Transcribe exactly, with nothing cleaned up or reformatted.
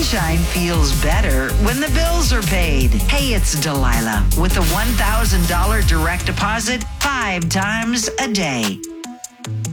Sunshine feels better when the bills are paid. Hey, it's Delilah with a one thousand dollars direct deposit five times a day.